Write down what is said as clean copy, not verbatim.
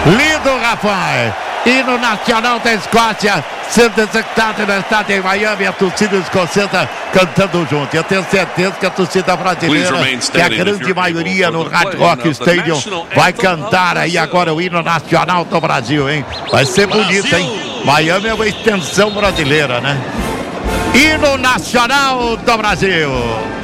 Lindo, rapaz. Hino nacional da Escócia, sendo executado no estádio em Miami, a torcida escocesa cantando junto. Eu tenho certeza que a torcida brasileira, que a grande maioria no Hard Rock Stadium, vai cantar aí agora o hino nacional do Brasil, hein? Vai ser bonito, hein? Miami é uma extensão brasileira, né? Hino nacional do Brasil.